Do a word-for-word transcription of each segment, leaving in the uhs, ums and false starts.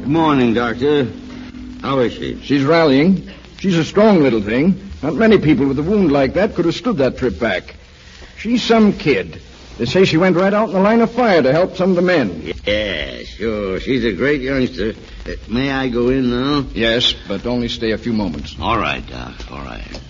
morning, Doctor. How is she? She's rallying. She's a strong little thing. Not many people with a wound like that could have stood that trip back. She's some kid. They say she went right out in the line of fire to help some of the men. Yeah, sure. She's a great youngster. Uh, may I go in now? Yes, but only stay a few moments. All right, Doc. All right.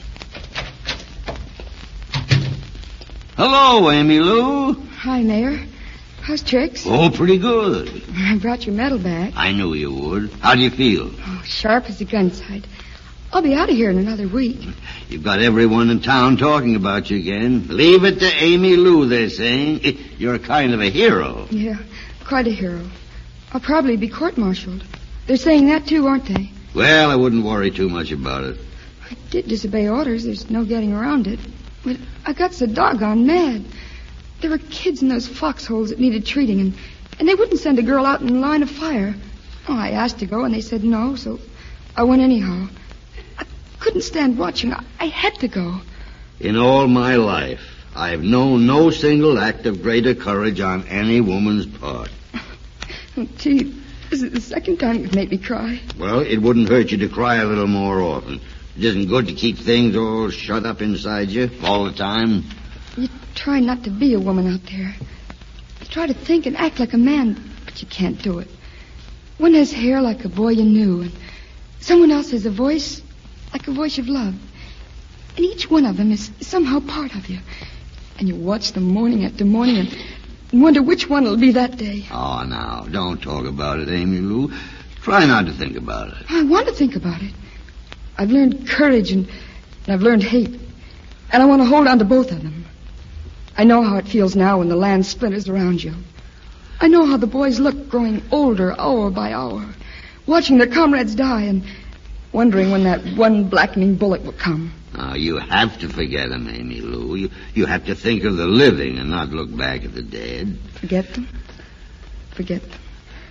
Hello, Amy Lou. Hi, Mayor. How's tricks? Oh, pretty good. I brought your medal back. I knew you would. How do you feel? Oh, sharp as a gun sight. I'll be out of here in another week. You've got everyone in town talking about you again. Leave it to Amy Lou, they're saying. You're kind of a hero. Yeah, quite a hero. I'll probably be court-martialed. They're saying that, too, aren't they? Well, I wouldn't worry too much about it. I did disobey orders. There's no getting around it. But I got so doggone mad. There were kids in those foxholes that needed treating, and, and they wouldn't send a girl out in the line of fire. Oh, I asked to go, and they said no, so I went anyhow. I couldn't stand watching. I, I had to go. In all my life, I've known no single act of greater courage on any woman's part. Oh, gee, this is the second time you've made me cry. Well, it wouldn't hurt you to cry a little more often. It isn't good to keep things all shut up inside you all the time. You try not to be a woman out there. You try to think and act like a man, but you can't do it. One has hair like a boy you knew, and someone else has a voice like a voice you've loved. And each one of them is somehow part of you. And you watch them morning after morning and wonder which one will be that day. Oh, now, don't talk about it, Amy Lou. Try not to think about it. I want to think about it. I've learned courage and, and I've learned hate. And I want to hold on to both of them. I know how it feels now when the land splinters around you. I know how the boys look growing older hour by hour, watching their comrades die and wondering when that one blackening bullet will come. Oh, you have to forget them, Amy Lou. You, you have to think of the living and not look back at the dead. Forget them? Forget them.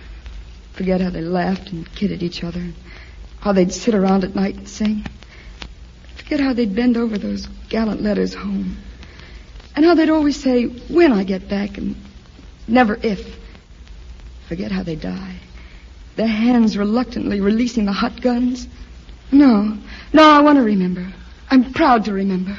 Forget how they laughed and kidded each other, how they'd sit around at night and sing. Forget how they'd bend over those gallant letters home. And how they'd always say, when I get back, and never if. Forget how they die. Their hands reluctantly releasing the hot guns. No, no, I want to remember. I'm proud to remember.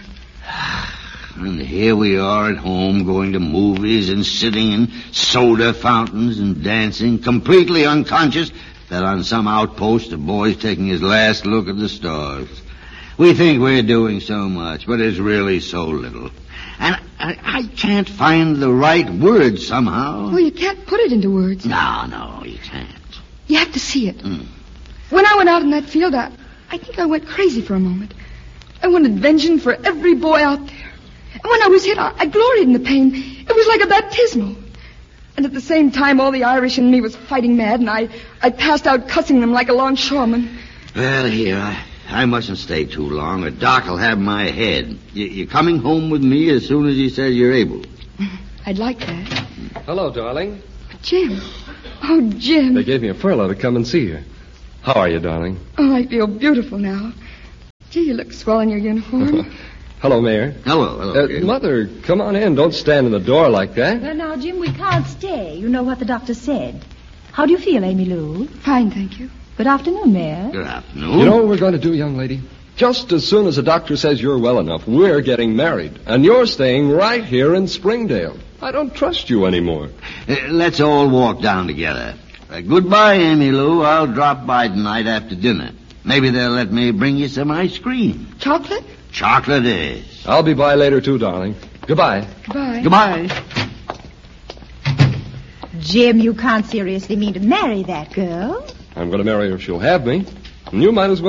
And here we are at home going to movies and sitting in soda fountains and dancing, completely unconscious that on some outpost a boy's taking his last look at the stars. We think we're doing so much, but it's really so little. And I, I can't find the right words somehow. Well, you can't put it into words. No, no, you can't. You have to see it. Mm. When I went out in that field, I, I think I went crazy for a moment. I wanted vengeance for every boy out there. And when I was hit, I, I gloried in the pain. It was like a baptismal. And at the same time, all the Irish in me was fighting mad, and I, I passed out cussing them like a longshoreman. Well, here, I... I mustn't stay too long, or Doc will have my head. You, you're coming home with me as soon as he says you're able. I'd like that. Hello, darling. Jim. Oh, Jim. They gave me a furlough to come and see you. How are you, darling? Oh, I feel beautiful now. Gee, you look swell in your uniform. Hello, Mayor. Hello, hello. Uh, Mother, come on in. Don't stand in the door like that. Well, now, Jim, we can't stay. You know what the doctor said. How do you feel, Amy Lou? Fine, thank you. Good afternoon, Mayor. Good afternoon. You know what we're going to do, young lady? Just as soon as the doctor says you're well enough, we're getting married. And you're staying right here in Springdale. I don't trust you anymore. Uh, let's all walk down together. Uh, goodbye, Amy Lou. I'll drop by tonight after dinner. Maybe they'll let me bring you some ice cream. Chocolate? Chocolate is. I'll be by later, too, darling. Goodbye. Goodbye. Goodbye. Jim, you can't seriously mean to marry that girl. I'm going to marry her if she'll have me. And you might as well